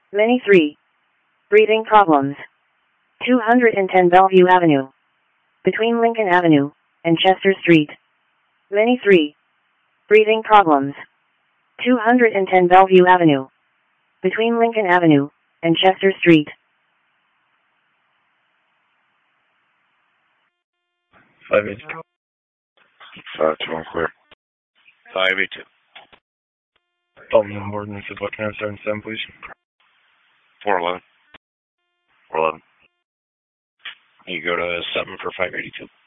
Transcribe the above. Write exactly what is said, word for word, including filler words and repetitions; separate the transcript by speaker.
Speaker 1: Many three. Breathing problems. two hundred ten Bellevue Avenue. Between Lincoln Avenue and Chester Street. Many three. Breathing problems. two hundred ten Bellevue Avenue. Between Lincoln Avenue and Chester Street.
Speaker 2: five eighty-two.
Speaker 3: five two one clear.
Speaker 4: five eighty-two.
Speaker 2: Dalton Ordinance of what time starting seven, please?
Speaker 4: four eleven.
Speaker 3: four eleven.
Speaker 4: You go to seven for five eighty-two.